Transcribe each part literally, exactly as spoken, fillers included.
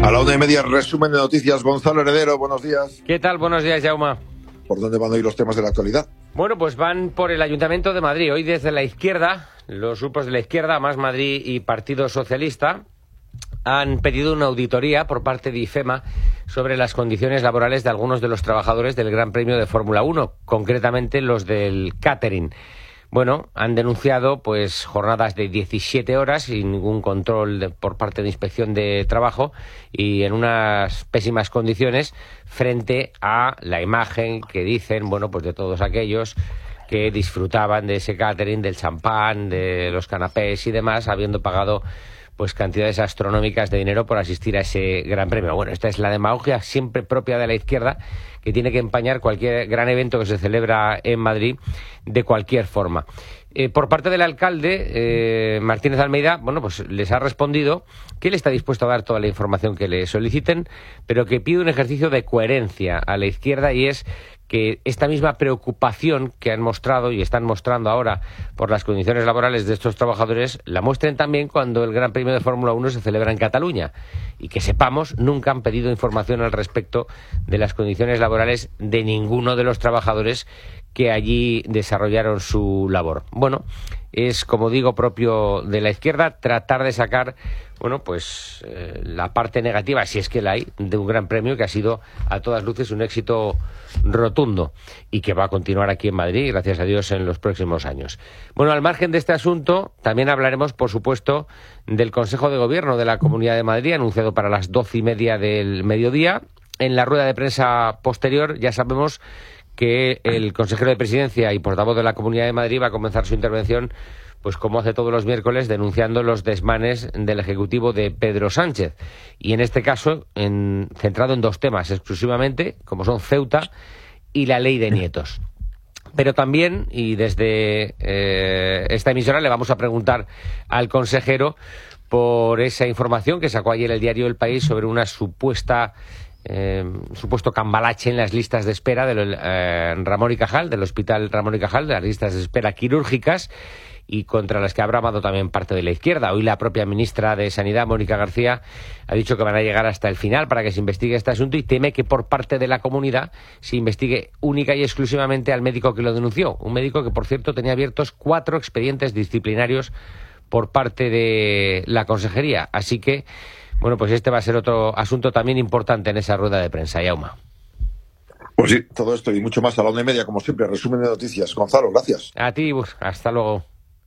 A la una y media, resumen de noticias. Gonzalo Heredero, buenos días. ¿Qué tal? Buenos días, Jaume. ¿Por dónde van a ir los temas de la actualidad? Bueno, pues van por el Ayuntamiento de Madrid. Hoy desde la izquierda, los grupos de la izquierda, Más Madrid y Partido Socialista, han pedido una auditoría por parte de IFEMA sobre las condiciones laborales de algunos de los trabajadores del Gran Premio de Fórmula uno, concretamente los del catering. Bueno, han denunciado pues jornadas de diecisiete horas sin ningún control de, por parte de Inspección de Trabajo y en unas pésimas condiciones frente a la imagen que dicen, bueno, pues de todos aquellos que disfrutaban de ese catering, del champán, de los canapés y demás, habiendo pagado pues cantidades astronómicas de dinero por asistir a ese gran premio. Bueno, esta es la demagogia siempre propia de la izquierda, que tiene que empañar cualquier gran evento que se celebra en Madrid de cualquier forma. Eh, por parte del alcalde, eh, Martínez Almeida, bueno, pues les ha respondido que él está dispuesto a dar toda la información que le soliciten, pero que pide un ejercicio de coherencia a la izquierda, y es que esta misma preocupación que han mostrado y están mostrando ahora por las condiciones laborales de estos trabajadores la muestren también cuando el Gran Premio de Fórmula uno se celebra en Cataluña, y que sepamos, nunca han pedido información al respecto de las condiciones laborales de ninguno de los trabajadores que allí desarrollaron su labor. Bueno, es, como digo, propio de la izquierda tratar de sacar, bueno, pues eh, la parte negativa, si es que la hay, de un gran premio que ha sido a todas luces un éxito rotundo y que va a continuar aquí en Madrid, gracias a Dios, en los próximos años. Bueno, al margen de este asunto, también hablaremos, por supuesto, del Consejo de Gobierno de la Comunidad de Madrid, anunciado para las doce y media del mediodía. En la rueda de prensa posterior ya sabemos que el consejero de Presidencia y portavoz de la Comunidad de Madrid va a comenzar su intervención, pues como hace todos los miércoles, denunciando los desmanes del Ejecutivo de Pedro Sánchez. Y en este caso, en, centrado en dos temas exclusivamente, como son Ceuta y la ley de nietos. Pero también, y desde eh, esta emisora le vamos a preguntar al consejero por esa información que sacó ayer el diario El País sobre una supuesta... Eh, supuesto cambalache en las listas de espera del eh, Ramón y Cajal, del Hospital Ramón y Cajal, de las listas de espera quirúrgicas, y contra las que ha bramado también parte de la izquierda. Hoy la propia ministra de Sanidad, Mónica García, ha dicho que van a llegar hasta el final para que se investigue este asunto, y teme que por parte de la comunidad se investigue única y exclusivamente al médico que lo denunció. Un médico que, por cierto, tenía abiertos cuatro expedientes disciplinarios por parte de la consejería. Así que, bueno, pues este va a ser otro asunto también importante en esa rueda de prensa, Jaume. Pues sí, todo esto y mucho más a la una y media, como siempre, resumen de noticias. Gonzalo, gracias. A ti, hasta luego.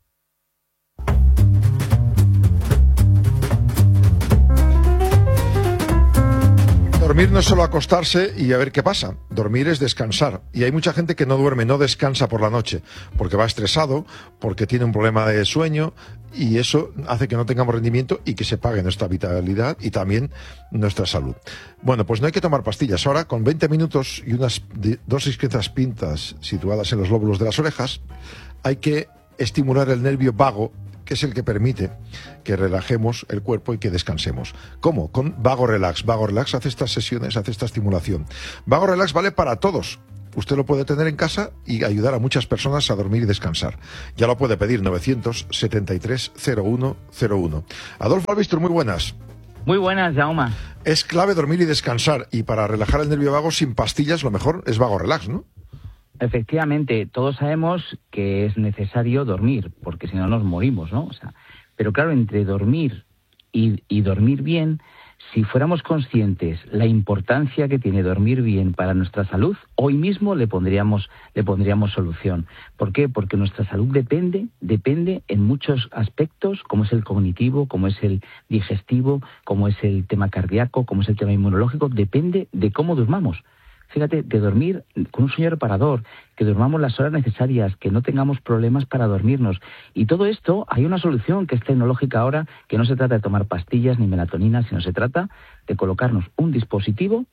Dormir no es solo acostarse y a ver qué pasa. Dormir es descansar. Y hay mucha gente que no duerme, no descansa por la noche, porque va estresado, porque tiene un problema de sueño, y eso hace que no tengamos rendimiento y que se pague nuestra vitalidad y también nuestra salud. Bueno, pues no hay que tomar pastillas. Ahora, con veinte minutos y unas dosis discretas pintas situadas en los lóbulos de las orejas, hay que estimular el nervio vago, que es el que permite que relajemos el cuerpo y que descansemos. ¿Cómo? Con Vago Relax. Vago Relax hace estas sesiones, hace esta estimulación. Vago Relax vale para todos. Usted lo puede tener en casa y ayudar a muchas personas a dormir y descansar. Ya lo puede pedir, novecientos setenta y tres cero uno cero uno. Adolfo Albistur, muy buenas. Muy buenas, Jaume. Es clave dormir y descansar, y para relajar el nervio vago sin pastillas lo mejor es Vago Relax, ¿no? Efectivamente, todos sabemos que es necesario dormir, porque si no nos morimos, ¿no? O sea, pero claro, entre dormir y, y dormir bien, si fuéramos conscientes la importancia que tiene dormir bien para nuestra salud, hoy mismo le pondríamos, le pondríamos solución. ¿Por qué? Porque nuestra salud depende, depende en muchos aspectos, como es el cognitivo, como es el digestivo, como es el tema cardíaco, como es el tema inmunológico, depende de cómo durmamos. Fíjate, de dormir con un sueño reparador, que durmamos las horas necesarias, que no tengamos problemas para dormirnos. Y todo esto, hay una solución que es tecnológica ahora, que no se trata de tomar pastillas ni melatonina, sino se trata de colocarnos un dispositivo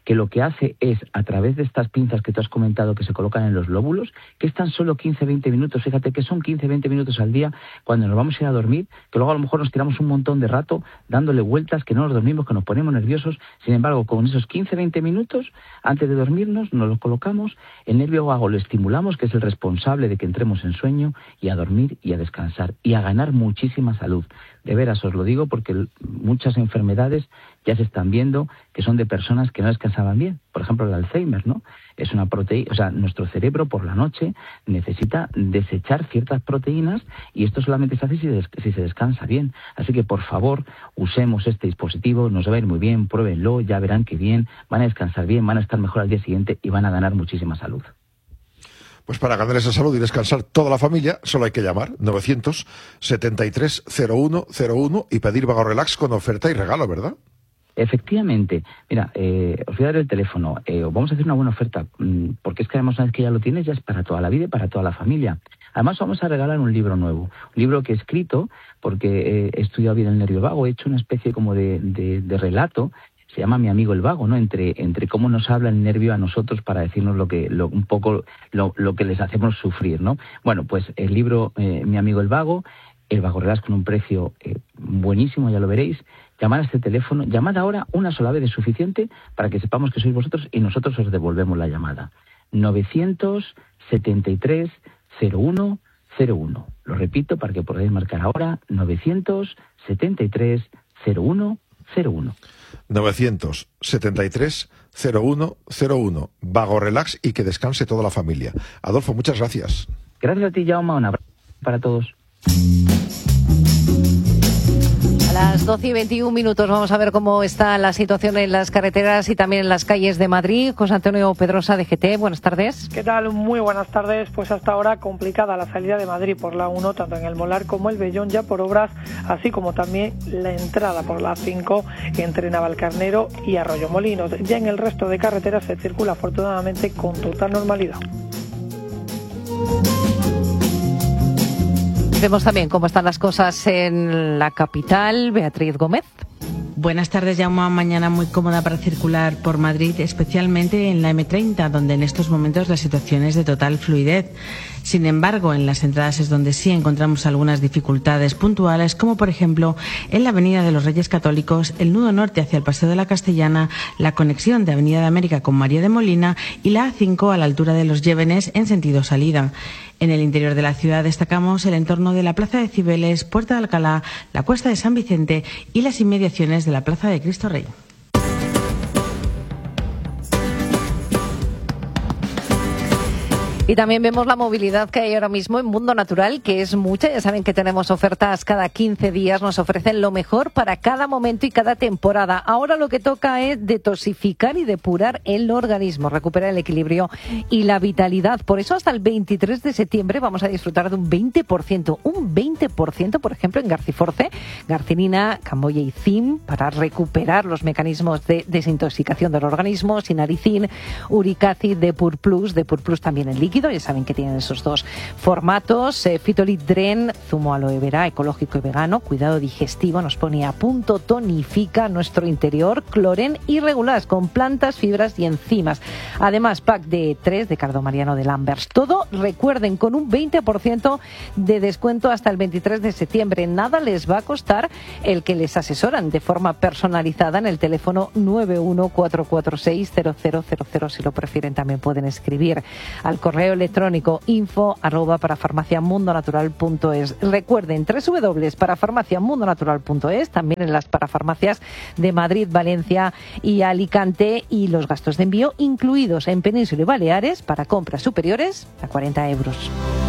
que lo que hace es, a través de estas pinzas que tú has comentado que se colocan en los lóbulos, que es tan solo quince a veinte minutos, fíjate que son quince a veinte minutos al día cuando nos vamos a ir a dormir, que luego a lo mejor nos tiramos un montón de rato dándole vueltas, que no nos dormimos, que nos ponemos nerviosos. Sin embargo, con esos quince a veinte minutos, antes de dormirnos, nos lo colocamos, el nervio vago lo estimulamos, que es el responsable de que entremos en sueño, y a dormir y a descansar, y a ganar muchísima salud. De veras os lo digo porque muchas enfermedades ya se están viendo que son de personas que no descansaban bien. Por ejemplo, el Alzheimer, ¿no? Es una proteína, o sea, nuestro cerebro por la noche necesita desechar ciertas proteínas y esto solamente se hace si, des- si se descansa bien. Así que, por favor, usemos este dispositivo, nos va a ir muy bien, pruébenlo, ya verán que bien, van a descansar bien, van a estar mejor al día siguiente y van a ganar muchísima salud. Pues para ganar esa salud y descansar toda la familia, solo hay que llamar novecientos setenta y tres cero uno cero uno y pedir Vago Relax con oferta y regalo, ¿verdad? Efectivamente. Mira, eh, os voy a dar el teléfono. Eh, vamos a hacer una buena oferta, mmm, porque es que además una vez que ya lo tienes, ya es para toda la vida y para toda la familia. Además vamos a regalar un libro nuevo, un libro que he escrito, porque eh, he estudiado bien el nervio vago, he hecho una especie como de, de, de relato. Se llama Mi amigo el vago, ¿no? Entre, entre cómo nos habla el nervio a nosotros para decirnos lo que, lo, un poco lo, lo que les hacemos sufrir, ¿no? Bueno, pues el libro eh, Mi amigo el vago, el Vago Relax con un precio eh, buenísimo, ya lo veréis. Llamad a este teléfono, llamad ahora, una sola vez es suficiente para que sepamos que sois vosotros y nosotros os devolvemos la llamada. novecientos setenta y tres cero uno cero uno. Lo repito para que podáis marcar ahora, novecientos setenta y tres cero uno cero uno. novecientos setenta y tres cero uno cero uno. Vago Relax y que descanse toda la familia. Adolfo, muchas gracias. Gracias a ti, Jaume. Un abrazo para todos. A las doce y veintiún minutos vamos a ver cómo está la situación en las carreteras y también en las calles de Madrid. José Antonio Pedrosa, de G T, buenas tardes. ¿Qué tal? Muy buenas tardes. Pues hasta ahora complicada la salida de Madrid por la uno, tanto en el Molar como el Vellón, ya por obras, así como también la entrada por la cinco entre Navalcarnero y Arroyomolinos. Ya en el resto de carreteras se circula afortunadamente con total normalidad. Vemos también cómo están las cosas en la capital. Beatriz Gómez. Buenas tardes, Jaume. Mañana muy cómoda para circular por Madrid, especialmente en la eme treinta, donde en estos momentos la situación es de total fluidez. Sin embargo, en las entradas es donde sí encontramos algunas dificultades puntuales, como por ejemplo en la Avenida de los Reyes Católicos, el nudo norte hacia el Paseo de la Castellana, la conexión de Avenida de América con María de Molina y la A cinco a la altura de Los Llévenes en sentido salida. En el interior de la ciudad destacamos el entorno de la Plaza de Cibeles, Puerta de Alcalá, la Cuesta de San Vicente y las inmediaciones de la Plaza de Cristo Rey. Y también vemos la movilidad que hay ahora mismo en Mundo Natural, que es mucha. Ya saben que tenemos ofertas cada quince días, nos ofrecen lo mejor para cada momento y cada temporada. Ahora lo que toca es detoxificar y depurar el organismo, recuperar el equilibrio y la vitalidad. Por eso hasta el veintitrés de septiembre vamos a disfrutar de un veinte por ciento, un veinte por ciento, por ejemplo, en Garciforce, Garcinina, Camboya y Zim, para recuperar los mecanismos de desintoxicación del organismo, Sinaricin, Uricacid, Depur Plus, Depur Plus también en líquido. Ya saben que tienen esos dos formatos. Eh, Fitolit Dren, zumo aloe vera, ecológico y vegano, cuidado digestivo, nos pone a punto, tonifica nuestro interior, Cloren y Regulas con plantas, fibras y enzimas. Además, pack de tres de Cardo Mariano de Lambers. Todo, recuerden, con un veinte por ciento de descuento hasta el veintitrés de septiembre. Nada les va a costar el que les asesoran de forma personalizada en el teléfono nueve uno cuatro cuatro seis cero cero cero cero. Si lo prefieren, también pueden escribir al correo electrónico info arroba parafarmaciamundonatural punto es. Recuerden, doble u doble u doble u punto parafarmaciamundonatural punto es, también en las parafarmacias de Madrid, Valencia y Alicante, y los gastos de envío incluidos en Península y Baleares para compras superiores a cuarenta euros.